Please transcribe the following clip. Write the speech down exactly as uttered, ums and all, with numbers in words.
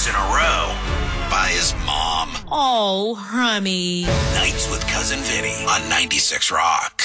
years in a row by his mom. Oh, honey. Nights with Cousin Vinny on ninety-six Rock.